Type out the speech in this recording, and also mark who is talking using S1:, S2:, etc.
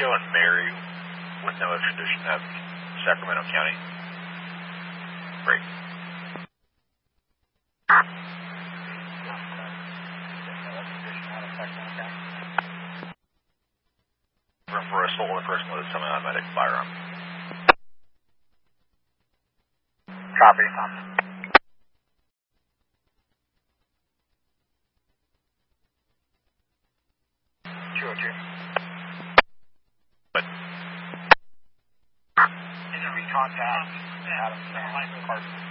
S1: Joe and Mary with no extradition of Sacramento County. Great. Room for assault with a person with a semi-automatic firearm.
S2: Copy. 202.
S1: But
S2: Interview contact. Adam,